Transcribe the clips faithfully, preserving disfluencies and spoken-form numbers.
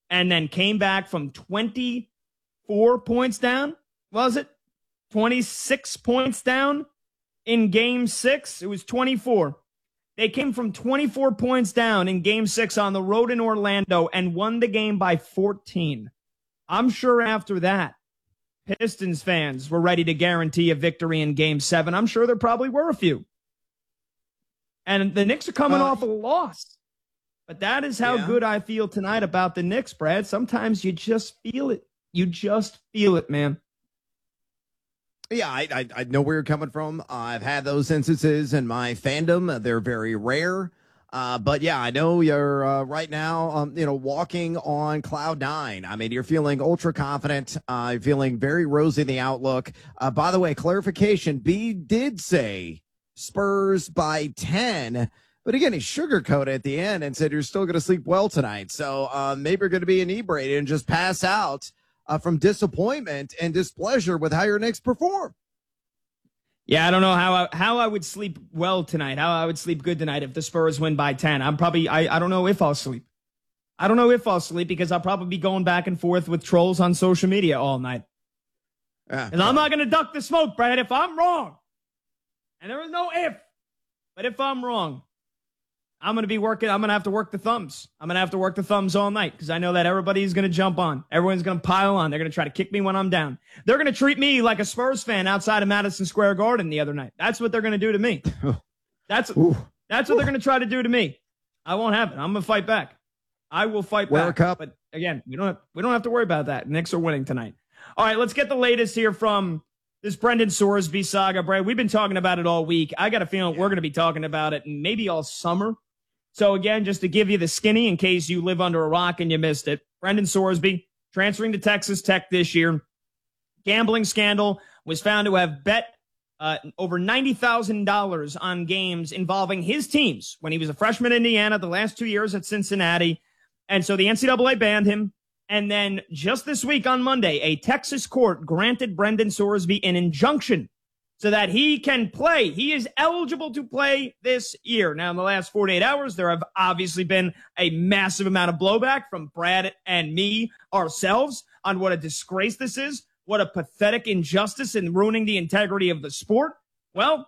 and then came back from twenty-four points down. Was it twenty-six points down in game six? It was twenty-four. They came from twenty-four points down in game six on the road in Orlando and won the game by fourteen. I'm sure after that, Pistons fans were ready to guarantee a victory in game seven. I'm sure there probably were a few. And the Knicks are coming uh, off a loss. But that is how yeah. good I feel tonight about the Knicks, Brad. Sometimes you just feel it. You just feel it, man. Yeah, I, I, I know where you're coming from. Uh, I've had those instances in my fandom. They're very rare. Uh, but, yeah, I know you're uh, right now, um, you know, walking on cloud nine. I mean, you're feeling ultra confident. Uh, you're feeling very rosy in the outlook. Uh, by the way, clarification, B did say Spurs by ten. But, again, he sugarcoated at the end and said you're still going to sleep well tonight. So uh, maybe you're going to be inebriated and just pass out uh, from disappointment and displeasure with how your Knicks perform. Yeah, I don't know how I, how I would sleep well tonight, how I would sleep good tonight if the Spurs win by ten. I'm probably, I, I don't know if I'll sleep. I don't know if I'll sleep because I'll probably be going back and forth with trolls on social media all night. Uh, and I'm not going to duck the smoke, Brad, if I'm wrong. And there is no if, but if I'm wrong, I'm going to be working. I'm going to have to work the thumbs. I'm going to have to work the thumbs all night because I know that everybody's going to jump on. Everyone's going to pile on. They're going to try to kick me when I'm down. They're going to treat me like a Spurs fan outside of Madison Square Garden the other night. That's what they're going to do to me. That's, that's what they're going to try to do to me. I won't have it. I'm going to fight back. I will fight Wear back. A cup. But again, we don't have, we don't have to worry about that. Knicks are winning tonight. All right, let's get the latest here from this Brendan Sorsby saga. Brad, we've been talking about it all week. I got a feeling yeah. we're going to be talking about it maybe all summer. So, again, just to give you the skinny in case you live under a rock and you missed it, Brendan Sorsby transferring to Texas Tech this year. Gambling scandal, was found to have bet uh, over ninety thousand dollars on games involving his teams when he was a freshman in Indiana, the last two years at Cincinnati. And so the N C double A banned him. And then just this week on Monday, a Texas court granted Brendan Sorsby an injunction so that he can play. He is eligible to play this year. Now, in the last forty-eight hours, there have obviously been a massive amount of blowback from Brad and me ourselves on what a disgrace this is, what a pathetic injustice in ruining the integrity of the sport. Well,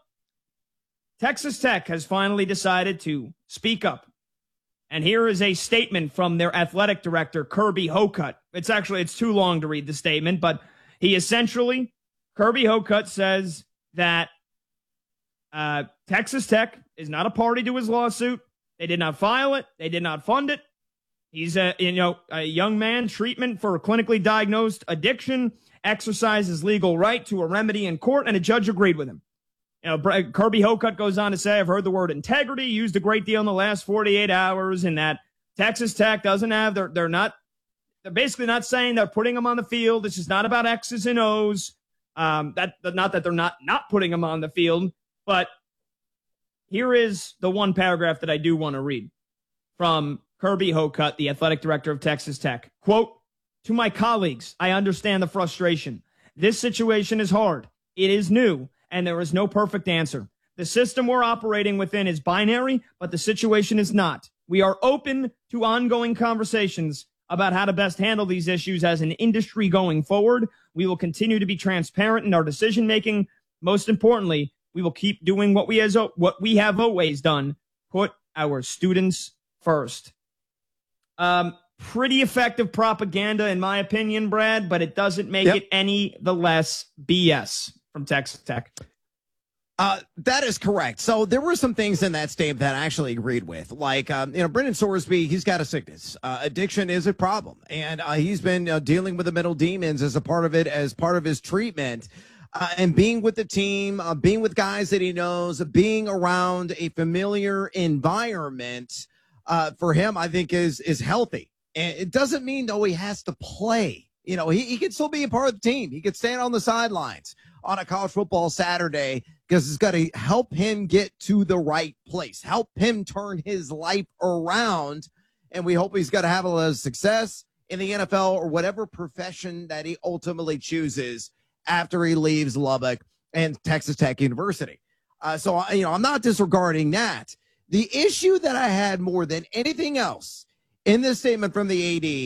Texas Tech has finally decided to speak up. And here is a statement from their athletic director, Kirby Hocutt. It's actually, it's too long to read the statement, but he essentially, Kirby Hocutt says that uh, Texas Tech is not a party to his lawsuit. They did not file it. They did not fund it. He's a, you know, a young man, treatment for clinically diagnosed addiction, exercises legal right to a remedy in court, and a judge agreed with him. You know, Kirby Hocutt goes on to say, I've heard the word integrity used a great deal in the last forty-eight hours, and that Texas Tech doesn't have, they're, they're not, they're basically not saying they're putting them on the field. This is not about X's and O's. Um, that not that they're not not putting them on the field, but here is the one paragraph that I do want to read from Kirby Hocutt, the athletic director of Texas Tech. Quote, to my colleagues, I understand the frustration. This situation is hard. It is new, and there is no perfect answer. The system we're operating within is binary, but the situation is not. We are open to ongoing conversations about how to best handle these issues as an industry going forward. We will continue to be transparent in our decision-making. Most importantly, we will keep doing what we, has, what we have always done, put our students first. Um, pretty effective propaganda, in my opinion, Brad, but it doesn't make yep. it any the less B S from Texas Tech. Uh, that is correct. So there were some things in that statement that I actually agreed with. Like, um, you know, Brendan Sorsby, he's got a sickness. Uh, addiction is a problem. And uh, he's been uh, dealing with the mental demons as a part of it, as part of his treatment. Uh, and being with the team, uh, being with guys that he knows, being around a familiar environment uh, for him, I think is is healthy. And it doesn't mean, though, he has to play. You know, he, he can still be a part of the team. He could stand on the sidelines on a college football Saturday because it's got to help him get to the right place, help him turn his life around. And we hope he's going to have a lot of success in the N F L or whatever profession that he ultimately chooses after he leaves Lubbock and Texas Tech University. Uh, so, you know, I'm not disregarding that. The issue that I had more than anything else in this statement from the A D